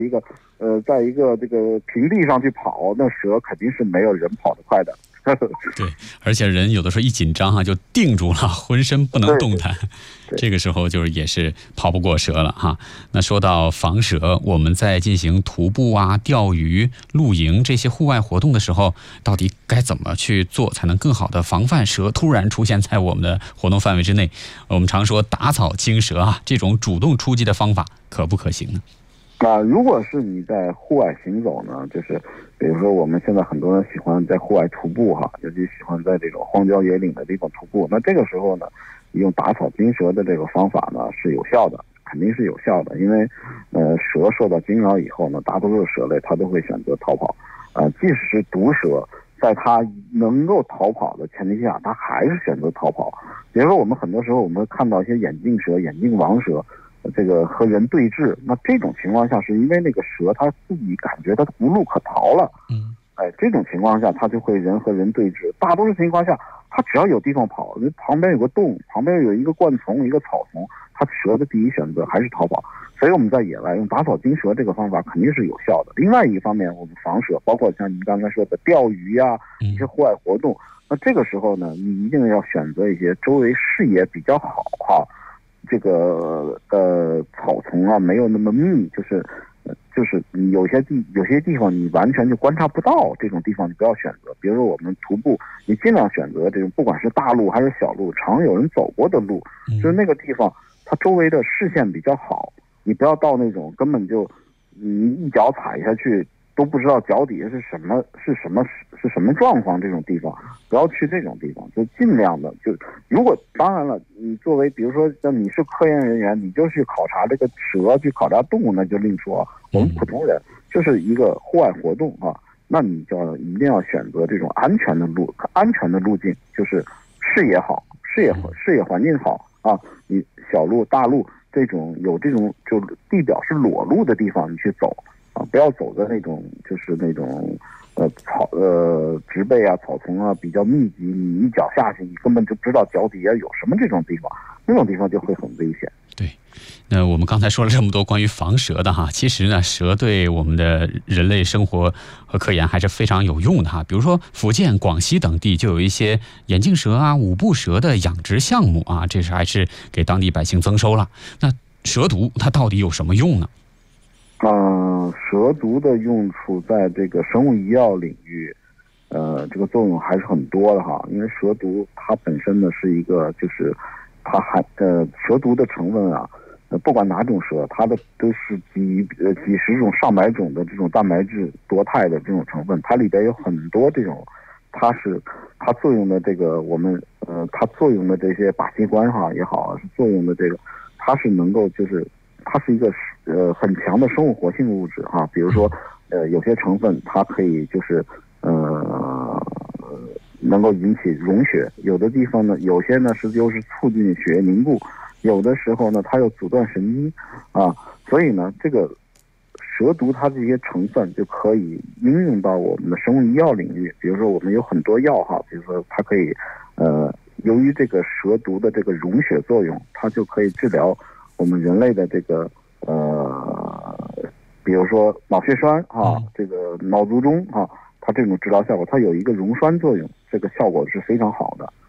在一个这个平地上去跑，那蛇肯定是没有人跑得快的。 对，而且人有的时候一紧张就定住了，浑身不能动弹，这个时候就是也是跑不过蛇了哈。那说到防蛇，我们在进行徒步啊、钓鱼、露营这些户外活动的时候，到底该怎么去做才能更好的防范蛇突然出现在我们的活动范围之内？我们常说打草惊蛇啊，这种主动出击的方法可不可行呢？ 如果是你在户外行走呢，就是比如说我们现在很多人喜欢在户外徒步哈，尤其喜欢在这种荒郊野岭的地方徒步。那这个时候呢，用打草惊蛇的这个方法呢是有效的，肯定是有效的。因为蛇受到惊扰以后呢，大多数蛇类它都会选择逃跑。即使是毒蛇，在它能够逃跑的前提下，它还是选择逃跑。比如说我们很多时候我们会看到一些眼镜蛇、眼镜王蛇。这个和人对峙，那这种情况下是因为那个蛇它自己感觉它无路可逃了，这种情况下它就会人和人对峙。大多数情况下，它只要有地方跑，旁边有个洞，旁边有一个灌丛、一个草丛，它蛇的第一选择还是逃跑。所以我们在野外用打草惊蛇这个方法肯定是有效的。另外一方面，我们防蛇，包括像您刚才说的钓鱼啊，一些户外活动，那这个时候呢，你一定要选择一些周围视野比较好哈。这个草丛啊没有那么密，就是有些地方你完全就观察不到，这种地方你不要选择。比如说我们徒步，你尽量选择这种不管是大路还是小路，常有人走过的路，就是那个地方它周围的视线比较好，你不要到那种根本就你一脚踩下去都不知道脚底下是什么状况，这种地方不要去这种地方，就尽量的如果当然了，你作为比如说像你是科研人员，你就去考察这个蛇，去考察动物，那就另说。我们普通人就是一个户外活动啊，那你就一定要选择这种安全的路径，就是视野好，视野环境好啊，你小路大路这种有这种就地表是裸露的地方你去走。不要走的那种，就是那种植被啊、草丛啊比较密集，你一脚下去，你根本就不知道脚底下有什么这种地方，那种地方就会很危险。 对，那我们刚才说了这么多关于防蛇的哈，其实呢，蛇对我们的人类生活和科研还是非常有用的哈。比如说福建、广西等地就有一些眼镜蛇啊、五步蛇的养殖项目啊，这是还是给当地百姓增收了。那蛇毒它到底有什么用呢？ 蛇毒的用处在这个生物医药领域，这个作用还是很多的哈。因为蛇毒它本身呢是一个，就是它蛇毒的成分啊，不管哪种蛇，它的都是几十种、上百种的这种蛋白质多肽的这种成分，它里边有很多这种，它作用的这个它作用的这些靶器官哈也好，是作用的这个，它是能够它是一个很强的生物活性物质哈。比如说有些成分它可以能够引起溶血，有的地方呢，有些呢就是促进血液凝固，有的时候呢它又阻断神经啊。所以呢，这个蛇毒它这些成分就可以应用到我们的生物医药领域。比如说我们有很多药哈，比如说它可以由于这个蛇毒的这个溶血作用，它就可以治疗我们人类的这个比如说脑血栓啊，这个脑卒中啊，它这种治疗效果，它有一个溶栓作用，这个效果是非常好的。